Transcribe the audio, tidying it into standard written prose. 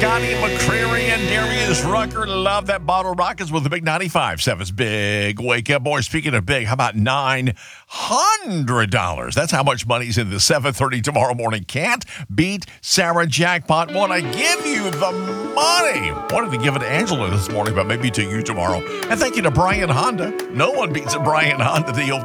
Scotty McCreery and Darius Rucker love that bottle rockets with the big 95.7's Big Wake Up. Boy, speaking of big, how about $900? That's how much money's in the 7:30 tomorrow morning. Can't beat Sarah jackpot. Want to give you the money. Wanted to give it to Angela this morning, but maybe to you tomorrow. And thank you to Brian Honda. No one beats a Brian Honda deal.